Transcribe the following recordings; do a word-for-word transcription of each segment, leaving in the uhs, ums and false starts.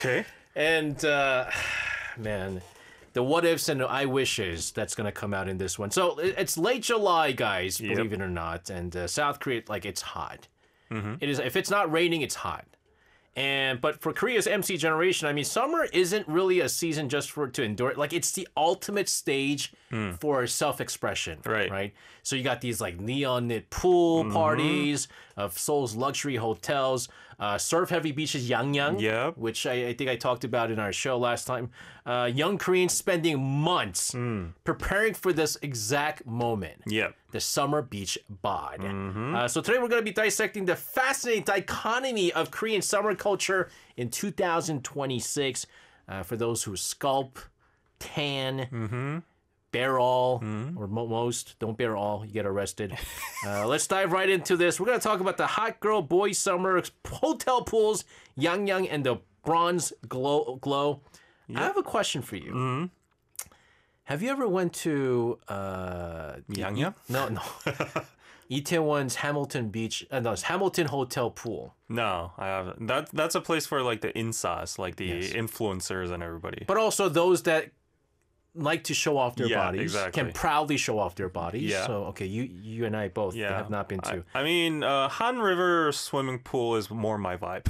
Okay. And uh, man, the what ifs and I wishes that's gonna come out in this one. So it- it's late July, guys. Yep. Believe it or not, and uh, South Korea, like it's hot. Mm-hmm. It is. If it's not raining, it's hot. And but for Korea's M C generation, I mean, summer isn't really a season just for to endure. Like it's the ultimate stage for self-expression, Right. Right. So you got these like neon lit pool parties of Seoul's luxury hotels, uh, surf-heavy beaches, Yangyang, Yep. which I, I think I talked about in our show last time. Uh, young Koreans spending months preparing for this exact moment Yep. the summer beach bod. Uh, so today we're going to be dissecting the fascinating dichotomy of Korean summer culture in two thousand twenty-six. Uh, for those who scalp, tan, bear all, or mo- most don't bear all, you get arrested. Uh, let's dive right into this. We're going to talk about the hot girl boy summer hotel pools, Yangyang, and the bronze glow. glow. I have a question for you. Have you ever went to uh, Yangyang? no, no. Itaewon's Hamilton Beach, uh, no, it's Hamilton Hotel Pool. No, I haven't. That that's a place for like the insas, like the Yes. influencers and everybody. But also those that like to show off their Yeah, bodies, exactly. can proudly show off their bodies. Yeah. So, okay, you you and I both Yeah, have not been to. I, I mean, uh, Han River swimming pool is more my vibe.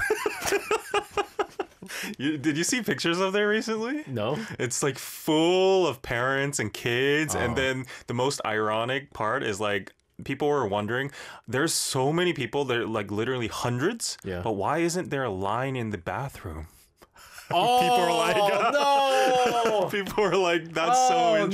You, did you see pictures of there recently? No? It's like full of parents and kids, Oh. and then the most ironic part is like people were wondering, there's so many people, there like literally hundreds, Yeah. but why isn't there a line in the bathroom? Oh, People are like, no! People were like, that's so Oh, interesting.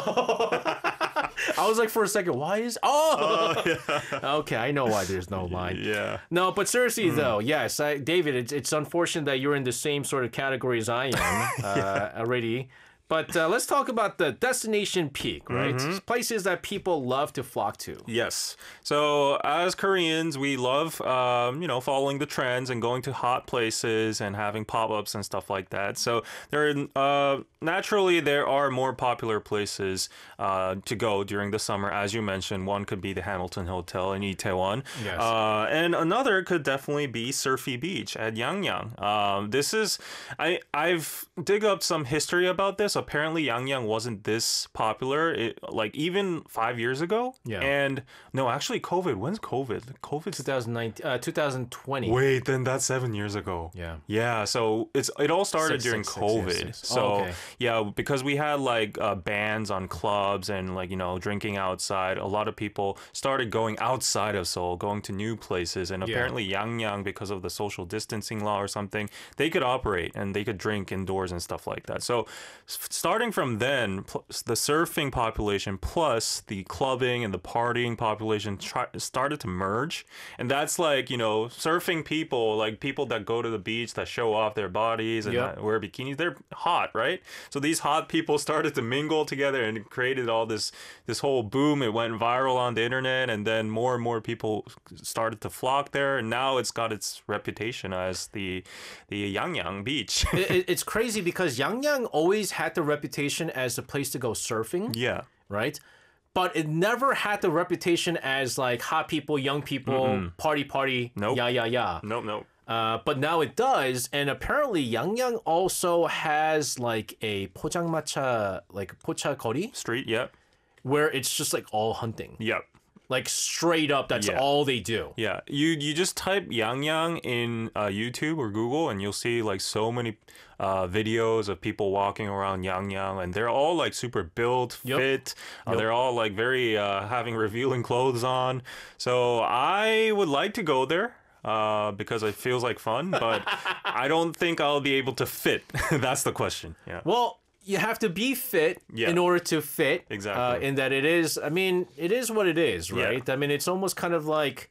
no! I was like, for a second, why is... Oh! Okay, I know why there's no line. Yeah. No, but seriously Mm. though, yes, I, David, it's, it's unfortunate that you're in the same sort of category as I am uh, already. But uh, let's talk about the destination peak, right? Mm-hmm. Places that people love to flock to. Yes. So as Koreans, we love, um, you know, following the trends and going to hot places and having pop-ups and stuff like that. So there, uh, naturally, there are more popular places uh, to go during the summer. As you mentioned, one could be the Hamilton Hotel in Itaewon. Yes. Uh, and another could definitely be Surfy Beach at Yangyang. Um, this is, I, I've dig up some history about this. Apparently, Yangyang wasn't this popular, it, like even five years ago. Yeah. And no, actually, COVID. When's COVID? COVID. twenty nineteen, uh, twenty twenty. Wait, then that's seven years ago. Yeah. Yeah. So it's it all started Six, during six, six, COVID. yes, yes. So Oh, okay. yeah, because we had like uh, bans on clubs and like you know drinking outside. A lot of people started going outside of Seoul, going to new places, and Yeah. apparently Yangyang, because of the social distancing law or something, they could operate and they could drink indoors and stuff like that. So s- starting from then, pl- the surfing population plus the clubbing and the partying population try- started to merge, and that's like you know surfing people, like people that go to the beach that show off their bodies and Yep. not wear bikinis. They're hot, right? So these hot people started to mingle together and it created all this this whole boom. It went viral on the internet, and then more and more people started to flock there, and now it's got its reputation as the the Yangyang Beach. It- it- it's crazy because Yangyang always had the reputation as a place to go surfing, Yeah. right? But it never had the reputation as like hot people, young people, party, party, Nope. yeah, yeah, yeah. Nope, nope. Uh, but now it does, and apparently Yangyang also has like a 포장마차, like 포차거리, Street, yep. where it's just like all hunting, Yep. like straight up. That's Yeah. all they do. Yeah, you you just type Yangyang in uh, YouTube or Google, and you'll see like so many uh, videos of people walking around Yangyang, and they're all like super built, Yep. fit. Uh, Yep. They're all like very uh, having revealing clothes on. So I would like to go there. Uh, because it feels like fun, but I don't think I'll be able to fit. That's the question. Yeah. Well, you have to be fit Yeah. in order to fit. Exactly. Uh, in that it is, I mean, it is what it is, Yeah. right? I mean, it's almost kind of like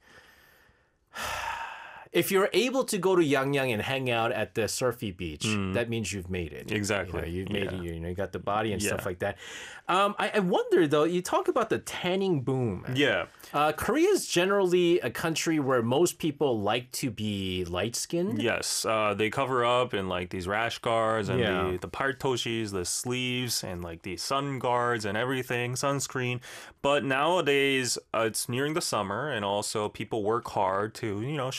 if you're able to go to Yangyang and hang out at the surfy beach, that means you've made it. Mm. Exactly. You know, you've made Yeah. it. You know, you got the body and stuff Yeah. like that. Um, I, I wonder though. You talk about the tanning boom. Yeah. Uh, Korea is generally a country where most people like to be light skinned. Yes, uh, they cover up in like these rash guards and Yeah. the the partoshis, the sleeves, and like the sun guards and everything, sunscreen. But nowadays, uh, it's nearing the summer, and also people work hard to you know show off their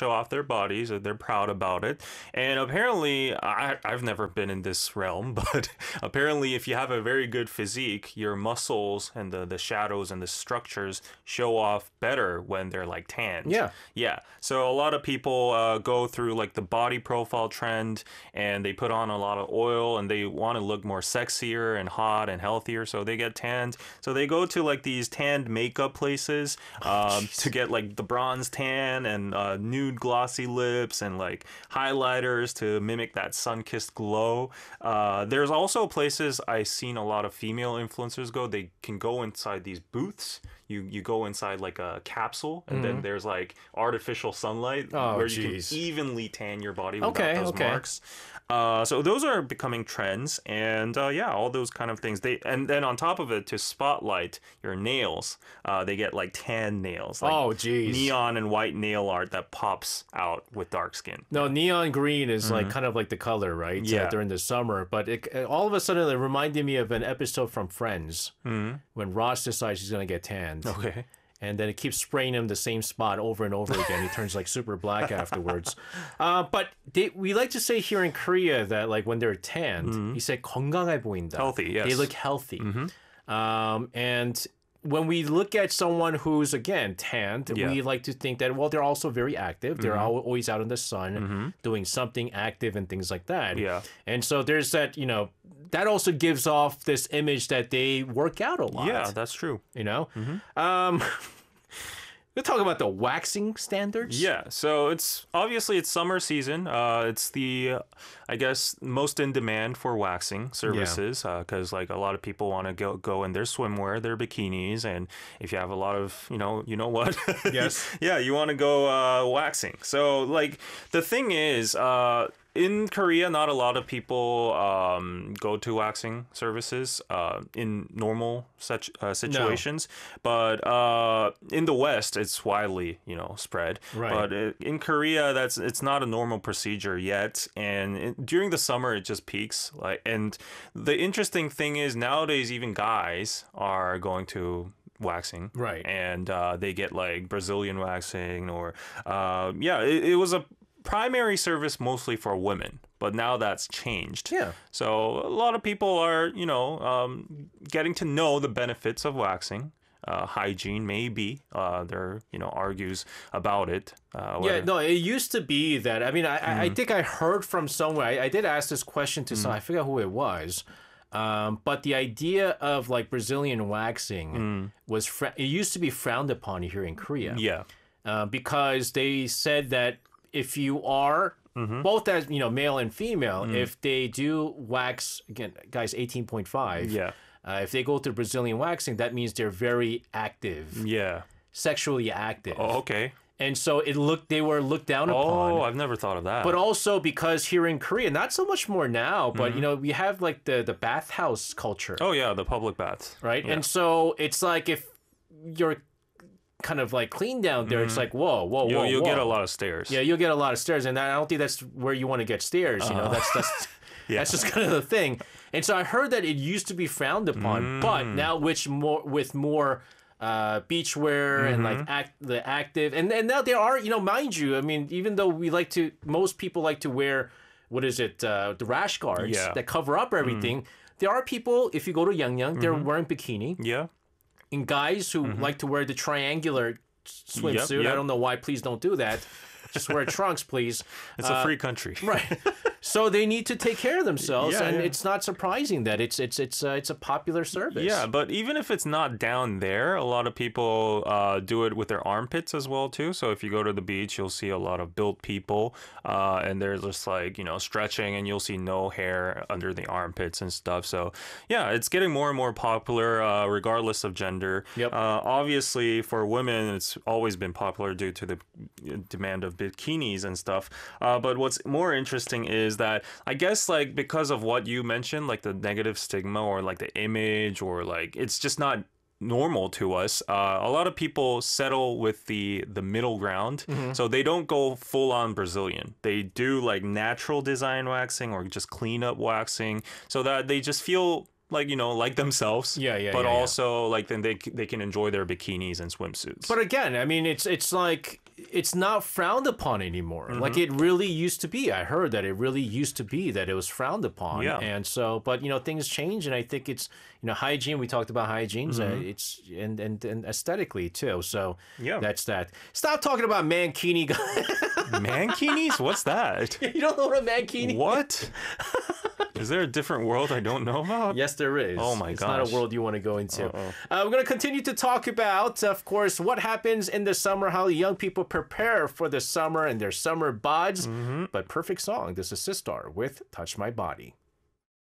bodies. They're proud about it. And apparently, I, I've never been in this realm, but apparently if you have a very good physique, your muscles and the, the shadows and the structures show off better when they're like tanned. Yeah. Yeah. So a lot of people uh, go through like the body profile trend and they put on a lot of oil and they want to look more sexier and hot and healthier. So they get tanned. So they go to like these tanned makeup places um, oh, to get like the bronze tan and uh, nude glossy lips and like highlighters to mimic that sun-kissed glow. Uh, there's also places I've seen a lot of female influencers go. They can go inside these booths. You you go inside like a capsule, and mm-hmm. then there's like artificial sunlight oh, where geez. you can evenly tan your body without okay, those okay. marks. Uh, so those are becoming trends, and uh, yeah, all those kind of things. They and then on top of it, to spotlight your nails, uh, they get like tan nails. Like oh, geez. Neon and white nail art that pops out with dark skin. No, yeah. Neon green is mm-hmm. like kind of like the color, right? Yeah. Uh, during the summer, but it, all of a sudden it reminded me of an episode from Friends mm-hmm. when Ross decides he's gonna get tanned. Okay. And then it keeps spraying him the same spot over and over again. He turns like super black afterwards. Uh, but they, we like to say here in Korea that like when they're tanned, mm-hmm. you say 건강해 보인다. Healthy, yes. They look healthy. Mm-hmm. Um, and when we look at someone who's again tanned, yeah. we like to think that well they're also very active. They're mm-hmm. always out in the sun, mm-hmm. doing something active and things like that. Yeah. And so there's that, you know, that also gives off this image that they work out a lot. Yeah, that's true. You know? Mm-hmm. Um, we'll talk about the waxing standards. Yeah, so it's obviously it's summer season. Uh, it's the, uh, I guess, most in demand for waxing services because yeah. uh, like a lot of people want to go go in their swimwear, their bikinis, and if you have a lot of, you know, you know what? Yes. Yeah, you want to go uh, waxing. So like the thing is, uh, in Korea, not a lot of people um, go to waxing services uh, in normal such uh, situations, no. but uh, in the West, it's widely, you know, spread. Right. But it, in Korea, that's it's not a normal procedure yet, and it, during the summer, it just peaks. Like, and the interesting thing is nowadays, even guys are going to waxing, right? And uh, they get like Brazilian waxing, or uh, yeah, it, it was a primary service mostly for women, but now that's changed. Yeah. So a lot of people are, you know, um, getting to know the benefits of waxing. Uh, hygiene, maybe. Uh, there, you know, argues about it. Uh, yeah, no, it used to be that. I mean, I, mm. I think I heard from somewhere. I, I did ask this question to mm. some. I forget who it was. Um, but the idea of like Brazilian waxing mm. was fr- it used to be frowned upon here in Korea. Yeah. Uh, because they said that if you are mm-hmm. both as you know male and female, mm. if they do wax again, guys, eighteen point five. Yeah. Uh, if they go through Brazilian waxing, that means they're very active. Yeah. Sexually active. Oh, okay. And so it looked they were looked down upon. Oh, I've never thought of that. But also because here in Korea, not so much more now, but mm-hmm. you know, we have like the the bathhouse culture. Oh yeah, the public baths. Right? Yeah. And so it's like if you're kind of like clean down there, mm-hmm. it's like whoa, whoa, you'll, whoa. You'll whoa. get a lot of stairs. Yeah, you'll get a lot of stairs, and I don't think that's where you want to get stairs. You know, uh, that's that's yeah. that's just kind of the thing. And so I heard that it used to be frowned upon, mm. but now which more with more uh, beachwear mm-hmm. and like act, the active, and and now there are, you know, mind you, I mean, even though we like to, most people like to wear, what is it, uh, the rash guards yeah. that cover up everything. Mm. There are people, if you go to Yangyang, they're mm-hmm. wearing bikini. Yeah. And guys who mm-hmm. like to wear the triangular swimsuit. Yep, yep. I don't know why. Please don't do that. Just wear trunks, please. It's uh, a free country, right? So they need to take care of themselves, yeah, and yeah. it's not surprising that it's it's it's uh, it's a popular service. Yeah, but even if it's not down there, a lot of people uh, do it with their armpits as well too. So if you go to the beach, you'll see a lot of built people, uh, and they're just like, you know, stretching, and you'll see no hair under the armpits and stuff. So yeah, it's getting more and more popular, uh, regardless of gender. Yep. Uh, obviously, for women, it's always been popular due to the demand of bikinis and stuff. Uh, but what's more interesting is that I guess like because of what you mentioned, like the negative stigma or like the image or like it's just not normal to us. Uh, a lot of people settle with the the middle ground, mm-hmm. so they don't go full on Brazilian. They do like natural design waxing or just clean up waxing, so that they just feel like, you know, like themselves. Yeah, yeah. But yeah, also yeah. like then they they can enjoy their bikinis and swimsuits. But again, I mean, it's it's like it's not frowned upon anymore. Mm-hmm. Like it really used to be. I heard that it really used to be that it was frowned upon. Yeah. And so, but you know, things change, and I think it's you know hygiene. We talked about hygiene. Mm-hmm. Uh, it's and, and and aesthetically too. So Yeah. that's that. Stop talking about mankini. Mankinis? What's that? You don't know what a mankini? What? Is there a different world I don't know about? Yes, there is. Oh my It's not gosh. a world you want to go into. Uh, we're going to continue to talk about, of course, what happens in the summer, how young people prepare for the summer and their summer bods. Mm-hmm. But perfect song. This is Sistar with Touch My Body.